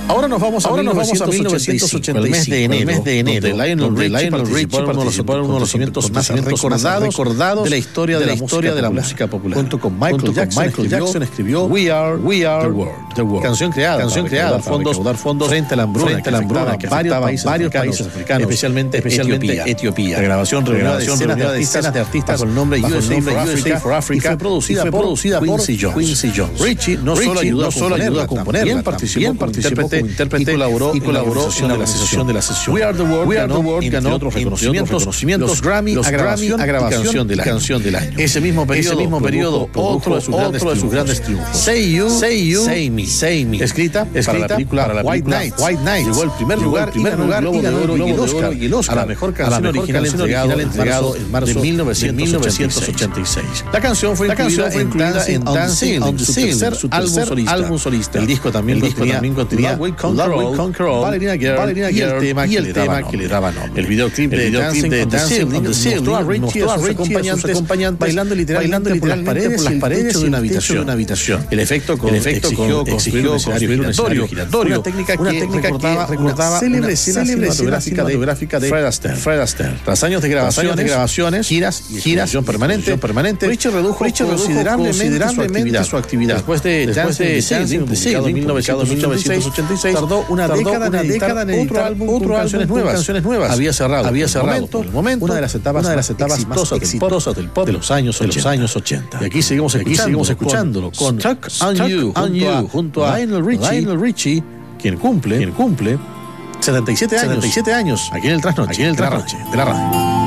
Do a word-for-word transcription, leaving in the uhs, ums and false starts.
Ahora nos vamos a, Ahora nos vamos a mil novecientos ochenta y cinco, el mes de enero, el mes de enero donde Lionel Richie participó en uno de los lanzamientos más recordados, recordados de la historia de la, historia de la música popular. Junto con Michael, Junto Jackson, con Michael Jackson escribió We Are, We Are the World, the World. Canción creada, canción creada para fondos, recaudar fondos frente a la hambruna, frente a la hambruna que varios países, varios países africanos, especialmente, especialmente Etiopía. Etiopía. La grabación reunió decenas de artistas de artistas con el nombre U S A for Africa y fue producida por Quincy Jones. Richie no solo ayudó a componerla, también participó como intérprete y colaboró y colaboró en la organización de la sesión. We Are the World, We Are the World ganó otros reconocimientos, los Grammy a grabación, a grabación de la canción del año. Ese mismo periodo, ese mismo periodo otro de sus grandes, otro de sus grandes triunfos. Say You, Say You, Say Me, Say Me, escrita, escrita para la película, para la White Nights. White Nights llegó el primer lugar, primer lugar y ganó el Globo de Oro y el Oscar a la mejor canción original entregado, entregado en marzo de mil novecientos ochenta y seis. La canción fue incluida en Dancing on the Ceiling, su tercer álbum solista. El disco también contenía Love Will Conquer All, Ballerina Girl y el tema que le daba nombre. El videoclip de Dancing on the Ceiling mostró a Richie y a sus acompañantes bailando literalmente por las paredes por las paredes de una habitación. El efecto exigió construir un escenario giratorio, una técnica que recordaba célebre escena cinematográfica de Fred Astaire. Tras años de grabaciones, giras y giración permanente, Richie redujo considerablemente su actividad. Después de Dancing on the Ceiling, mil novecientos ochenta y seis, tardó una década en editar otro álbum con canciones nuevas. Había cerrado por el momento una de las etapas más exitosas del pop de los años ochenta. Y aquí seguimos escuchándolo con Stuck on You junto a Lionel Richie, quien cumple setenta y siete años aquí en el trasnoche de la radio.